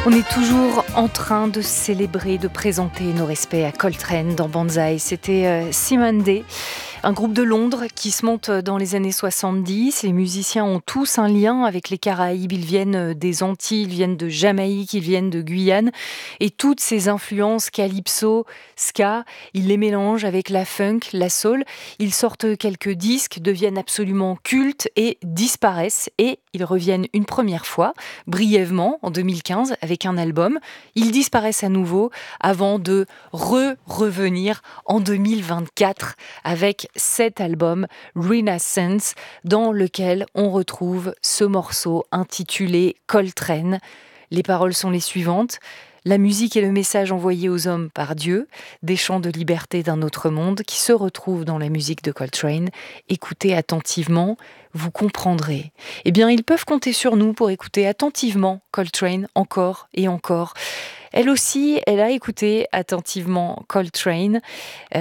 On est toujours en train de célébrer, de présenter nos respects à Coltrane dans Banzai. C'était Simone Day, un groupe de Londres qui se monte dans les années 70. Les musiciens ont tous un lien avec les Caraïbes. Ils viennent des Antilles, ils viennent de Jamaïque, ils viennent de Guyane. Et toutes ces influences calypso, ska, ils les mélangent avec la funk, la soul. Ils sortent quelques disques, deviennent absolument cultes et disparaissent. Et ils reviennent une première fois, brièvement, en 2015, avec un album. Ils disparaissent à nouveau avant de revenir en 2024 avec cet album Renaissance dans lequel on retrouve ce morceau intitulé Coltrane. Les paroles sont les suivantes. La musique est le message envoyé aux hommes par Dieu, des chants de liberté d'un autre monde qui se retrouvent dans la musique de Coltrane. Écoutez attentivement, vous comprendrez. Eh bien, ils peuvent compter sur nous pour écouter attentivement Coltrane encore et encore. Elle aussi, elle a écouté attentivement Coltrane.